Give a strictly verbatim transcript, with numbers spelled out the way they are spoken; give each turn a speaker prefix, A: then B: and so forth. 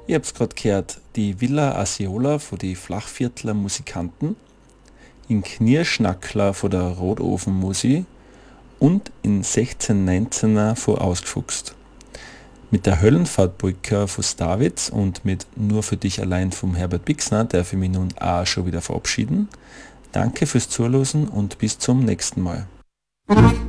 A: Ihr habt's gerade gehört, die Villa Asiola von die Flachviertler Musikanten, in Knirschnackler von der Rotofen-Musi und in sechzehn neunzehner von Ausgefuchst. Mit der Höllenfahrtbrücke von Starwitz und mit Nur für dich allein vom Herbert Bixner darf ich mich nun auch schon wieder verabschieden. Danke fürs Zuhören und bis zum nächsten Mal.